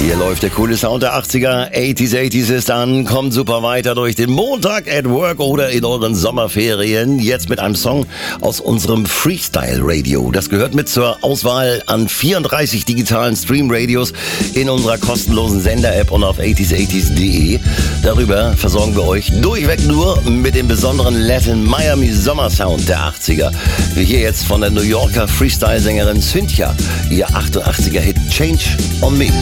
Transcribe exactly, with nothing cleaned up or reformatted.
Hier läuft der coole Sound der achtziger. achtziger, achtziger ist an. Kommt super weiter durch den Montag at Work oder in euren Sommerferien. Jetzt mit einem Song aus unserem Freestyle Radio. Das gehört mit zur Auswahl an vierunddreißig digitalen Stream-Radios in unserer kostenlosen Sender-App und auf achtziger achtziger punkt de. Darüber versorgen wir euch durchweg nur mit dem besonderen Latin Miami Sommersound der achtziger. Wie hier jetzt von der New Yorker Freestyle-Sängerin Cynthia. Ihr achtundachtziger Hit Change on Me.